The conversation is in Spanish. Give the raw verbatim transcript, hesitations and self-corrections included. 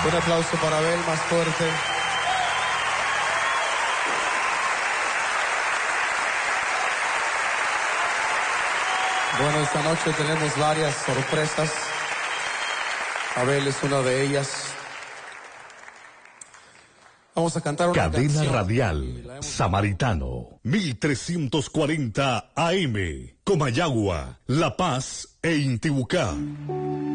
Un aplauso para Abel, más fuerte. Bueno, esta noche tenemos varias sorpresas. Abel es una de ellas. Vamos a cantar una Cadena canción. Radial Samaritano, mil trescientos cuarenta A M, Comayagua, La Paz e Intibucá.